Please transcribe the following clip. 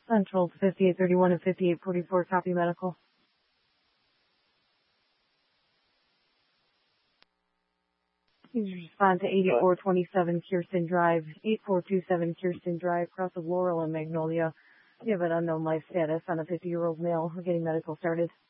Central 5831 and 5844, copy medical. Please respond to 8427 Kirsten Drive, 8427 Kirsten Drive, cross of Laurel and Magnolia. You have an unknown life status on a 50-year-old male. We're getting medical started.